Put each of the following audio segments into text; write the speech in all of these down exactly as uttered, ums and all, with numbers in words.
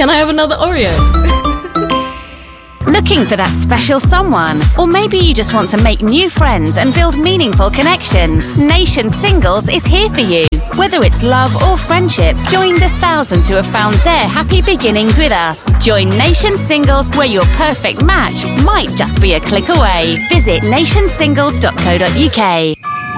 Can I have another Oreo? Looking for that special someone? Or maybe you just want to make new friends and build meaningful connections? Nation Singles is here for you. Whether it's love or friendship, join the thousands who have found their happy beginnings with us. Join Nation Singles, where your perfect match might just be a click away. Visit nation singles dot co dot uk.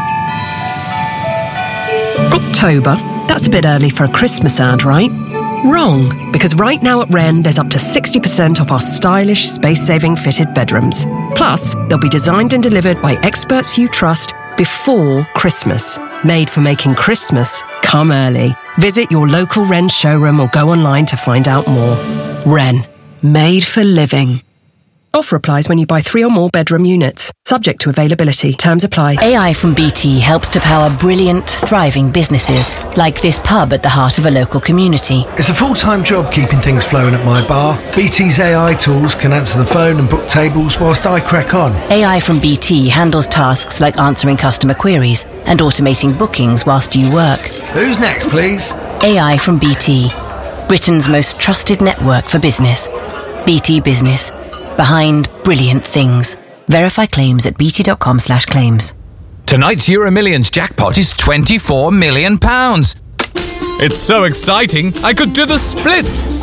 October? That's a bit early for a Christmas ad, right? Wrong, because right now at Wren there's up to sixty percent off our stylish, space-saving fitted bedrooms. Plus, they'll be designed and delivered by experts you trust before Christmas. Made for making Christmas come early. Visit your local Wren showroom or go online to find out more. Wren, made for living. Offer applies when you buy three or more bedroom units. Subject to availability. Terms apply. A I from B T helps to power brilliant, thriving businesses, like this pub at the heart of a local community. It's a full-time job keeping things flowing at my bar. B T's A I tools can answer the phone and book tables whilst I crack on. A I from B T handles tasks like answering customer queries and automating bookings whilst you work. Who's next, please? A I from B T, Britain's most trusted network for business. B T Business. Behind brilliant things. Verify claims at bt.com slash claims. Tonight's Euro Millions jackpot is twenty-four million pounds. It's so exciting, I could do the splits.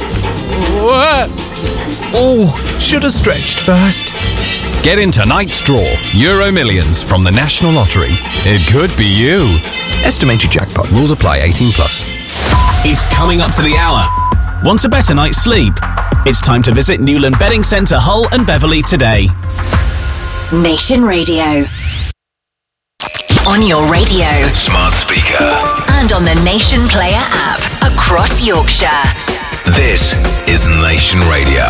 Oh, should have stretched first. Get in tonight's draw, Euro Millions from the National Lottery. It could be you. Estimated jackpot. Rules apply. eighteen plus. It's coming up to the hour. Want a better night's sleep? It's time to visit Newland Bedding Centre, Hull and Beverley today. Nation Radio. On your radio. Smart speaker. And on the Nation Player app. Across Yorkshire. This is Nation Radio.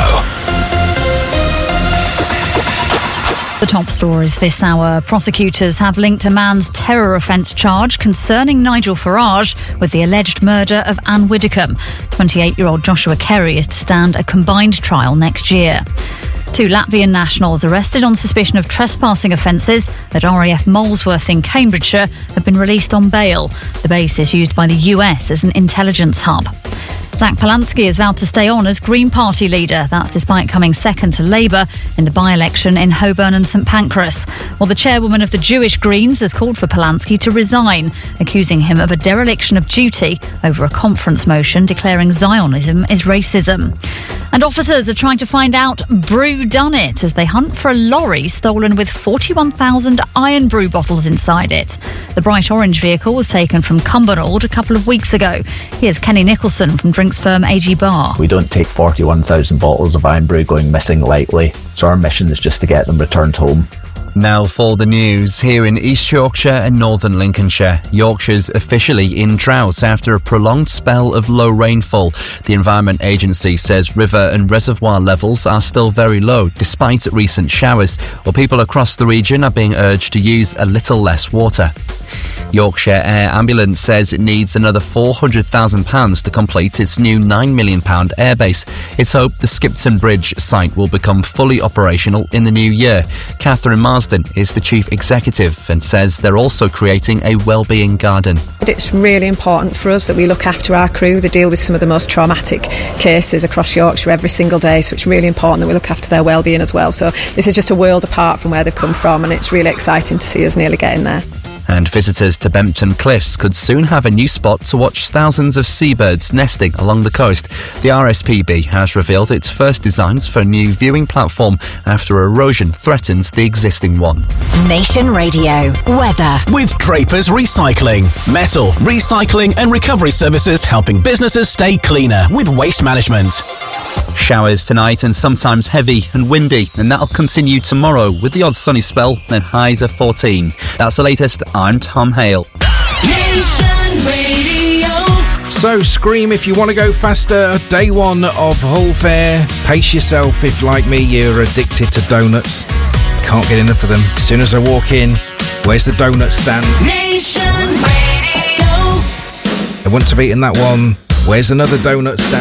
The top stories this hour. Prosecutors have linked a man's terror offence charge concerning Nigel Farage with the alleged murder of Anne Widdecombe. twenty-eight-year-old Joshua Kerry is to stand a combined trial next year. Two Latvian nationals arrested on suspicion of trespassing offences at R A F Molesworth in Cambridgeshire have been released on bail. The base is used by the U S as an intelligence hub. Zach Polanski has vowed to stay on as Green Party leader. That's despite coming second to Labour in the by-election in Holborn and St Pancras. Well, the chairwoman of the Jewish Greens has called for Polanski to resign, accusing him of a dereliction of duty over a conference motion declaring Zionism is racism. And officers are trying to find out Brew Done It as they hunt for a lorry stolen with forty-one thousand Iron Brew bottles inside it. The bright orange vehicle was taken from Cumbernauld a couple of weeks ago. Here's Kenny Nicholson from drinks firm A G Bar. We don't take forty-one thousand bottles of Iron Brew going missing lightly, so our mission is just to get them returned home. Now for the news. Here in East Yorkshire and Northern Lincolnshire, Yorkshire's officially in drought after a prolonged spell of low rainfall. The Environment Agency says river and reservoir levels are still very low despite recent showers, while people across the region are being urged to use a little less water. Yorkshire Air Ambulance says it needs another four hundred thousand pounds to complete its new nine million pounds airbase. It's hoped the Skipton Bridge site will become fully operational in the new year. Catherine Marsden is the chief executive and says they're also creating a wellbeing garden. It's really important for us that we look after our crew. They deal with some of the most traumatic cases across Yorkshire every single day, so it's really important that we look after their wellbeing as well. So this is just a world apart from where they've come from, and it's really exciting to see us nearly getting there. And visitors to Bempton Cliffs could soon have a new spot to watch thousands of seabirds nesting along the coast. The R S P B has revealed its first designs for a new viewing platform after erosion threatens the existing one. Nation Radio. Weather. With Draper's Recycling. Metal, recycling and recovery services helping businesses stay cleaner with waste management. Showers tonight and sometimes heavy and windy, and that'll continue tomorrow with the odd sunny spell and highs of fourteen. That's the latest. I'm Tom Hale. Nation Radio. So scream if you want to go faster. Day one of Hull Fair. Pace yourself if, like me, you're addicted to donuts. Can't get enough of them. As soon as I walk in, where's the donut stand? Nation Radio. And once I've eaten that one, where's another donut stand?